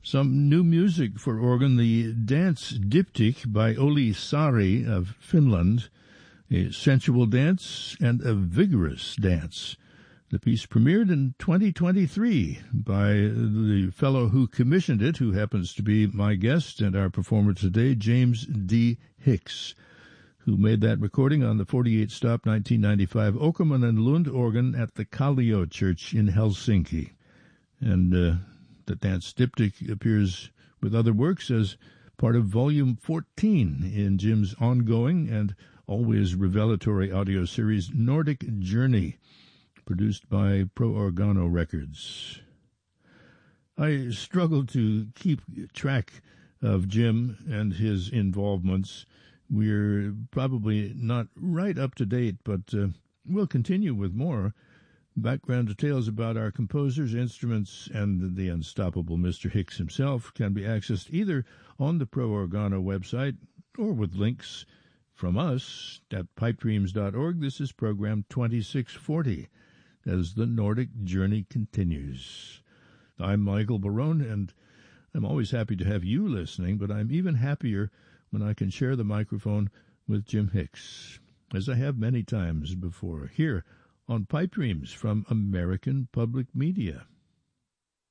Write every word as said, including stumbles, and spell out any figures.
Some new music for organ, the Dance Diptych by Olli Saari of Finland, a sensual dance and a vigorous dance. The piece premiered in twenty twenty-three by the fellow who commissioned it, who happens to be my guest and our performer today, James D. Hicks, who made that recording on the forty-eight stop nineteen ninety-five Åkerman and Lund organ at the Kallio Church in Helsinki. And uh, the Dance Diptych appears with other works as part of Volume fourteen in Jim's ongoing and always revelatory audio series Nordic Journey, produced by Pro Organo Records. I struggle to keep track of Jim and his involvements. We're probably not right up to date, but uh, we'll continue with more background details about our composers, instruments, and the unstoppable Mister Hicks himself can be accessed either on the Pro Organo website or with links from us at pipe dreams dot org. This is program twenty-six forty as the Nordic Journey continues. I'm Michael Barone, and I'm always happy to have you listening, but I'm even happier when I can share the microphone with Jim Hicks, as I have many times before, here on Pipe Dreams from American Public Media.